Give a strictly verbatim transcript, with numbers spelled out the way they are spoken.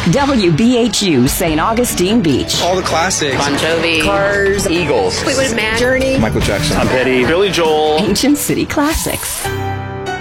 W B H U Saint Augustine Beach. All the classics. Bon Jovi. Cars. Eagles. Fleetwood Mac. Journey. Michael Jackson. Tom Petty. Billy Joel. Ancient City Classics.